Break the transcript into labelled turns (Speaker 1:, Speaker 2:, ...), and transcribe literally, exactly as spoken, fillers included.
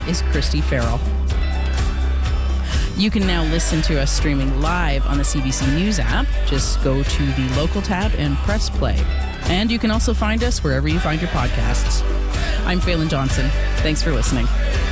Speaker 1: is Christy Farrell. You can now listen to us streaming live on the C B C News app. Just go to the local tab and press play. And you can also find us wherever you find your podcasts. I'm Phelan Johnson. Thanks for listening.